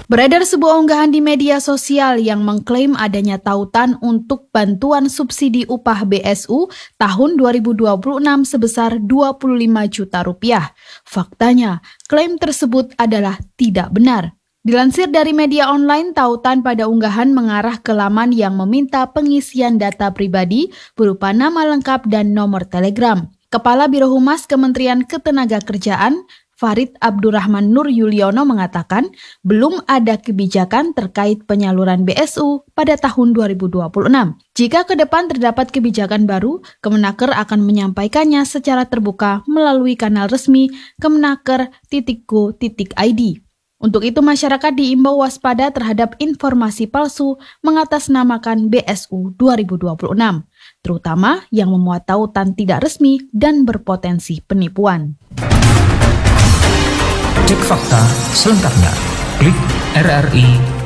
Beredar sebuah unggahan di media sosial yang mengklaim adanya tautan untuk bantuan subsidi upah BSU tahun 2026 sebesar 25 juta rupiah. Faktanya, klaim tersebut adalah tidak benar. Dilansir dari media online, tautan pada unggahan mengarah ke laman yang meminta pengisian data pribadi berupa nama lengkap dan nomor Telegram. Kepala Biro Humas Kementerian Ketenagakerjaan, Farid Abdurrahman Nur Yuliono mengatakan belum ada kebijakan terkait penyaluran BSU pada tahun 2026. Jika ke depan terdapat kebijakan baru, Kemenaker akan menyampaikannya secara terbuka melalui kanal resmi kemenaker.go.id. Untuk itu masyarakat diimbau waspada terhadap informasi palsu mengatasnamakan BSU 2026, terutama yang memuat tautan tidak resmi dan berpotensi penipuan. Cek fakta selengkapnya. Klik RRI